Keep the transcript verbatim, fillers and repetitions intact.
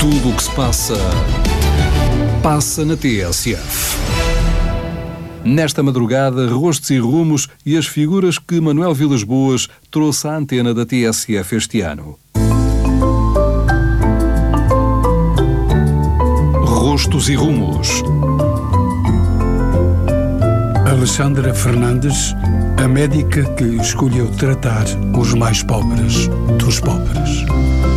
Tudo o que se passa, passa na T S F. Nesta madrugada, rostos e rumos e as figuras que Manuel Vilas Boas trouxe à antena da T S F este ano. Rostos e rumos. Alexandra Fernandes, a médica que escolheu tratar os mais pobres dos pobres.